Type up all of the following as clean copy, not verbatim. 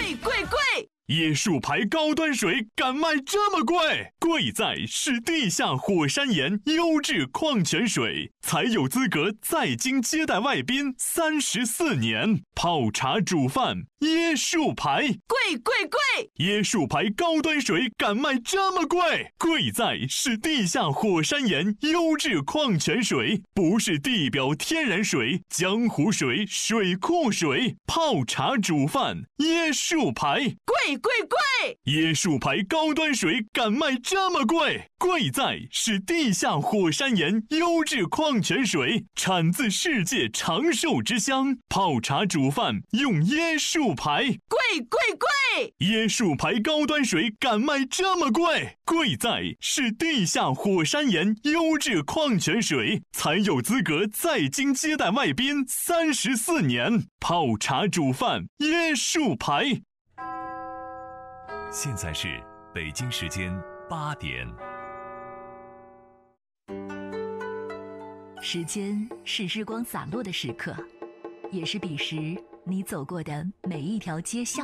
贵贵贵！ 椰树牌高端水敢卖这么贵？贵在是地下火山岩优质矿泉水，才有资格在京接待外宾34年。泡茶煮饭，椰树牌， 贵贵贵！ 椰树牌高端水敢卖这么贵？贵在是地下火山岩优质矿泉水，不是地表天然水、江湖水、水库水。泡茶煮饭，椰树牌， 贵贵贵！ 椰树牌高端水敢卖这么贵？贵在是地下火山岩优质矿泉水，产自世界长寿之乡。泡茶煮饭用椰树牌， 贵贵贵！ 椰树牌高端水敢卖这么贵？贵在是地下火山岩优质矿泉水，才有资格在京接待外宾34年。泡茶煮饭，椰树牌。 现在是北京时间8点。 时间是日光洒落的时刻，也是彼时你走过的每一条街巷。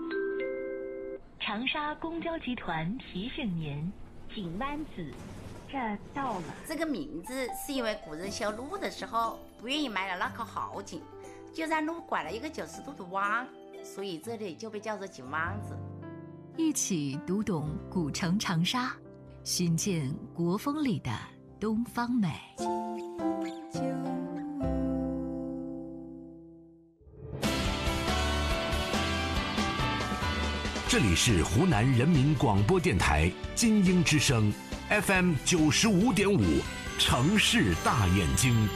长沙公交集团提醒您， 井湾子这儿到了。 这个名字是因为古人修路的时候不愿意埋了那口好井，就让路拐了一个90度的弯，所以这里就被叫做井湾子。 一起读懂古城长沙，寻见国风里的东方美。 这里是湖南人民广播电台金鹰之声 FM 95.5，城市大眼睛。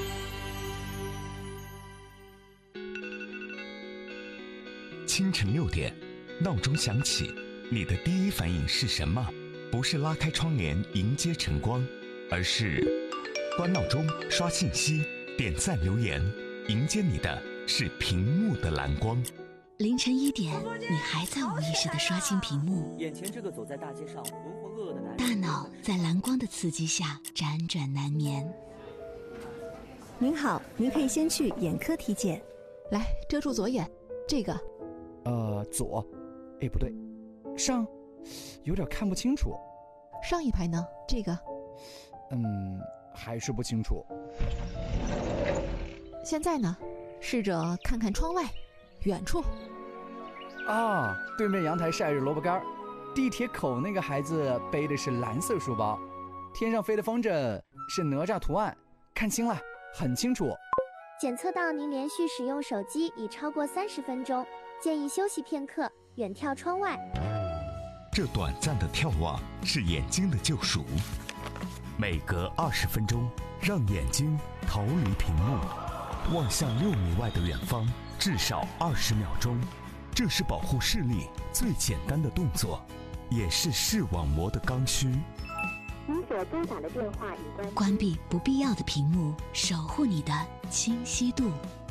清晨6点，闹钟响起，你的第一反应是什么？不是拉开窗帘迎接晨光，而是关闹钟、刷信息、点赞留言，迎接你的是屏幕的蓝光。 凌晨1点，你还在无意识地刷新屏幕， 眼前这个走在大街上浑浑噩噩的男人， 大脑在蓝光的刺激下辗转难眠。 您好，您可以先去眼科体检。 来，遮住左眼，这个。 左，哎，不对，上，有点看不清楚。 上一排呢？这个。 还是不清楚。 现在呢？试着看看窗外，远处。 啊，对面阳台晒着萝卜干，地铁口那个孩子背的是蓝色书包，天上飞的风筝是哪吒图案，看清了，很清楚。 检测到您连续使用手机已超过30分钟，建议休息片刻，远眺窗外。 这短暂的眺望是眼睛的救赎，每隔20分钟，让眼睛逃离屏幕，望向6米外的远方，至少20秒钟。这是保护视力最简单的动作，也是视网膜的刚需。 您所拨打的电话已关机。 关闭不必要的屏幕，守护你的清晰度。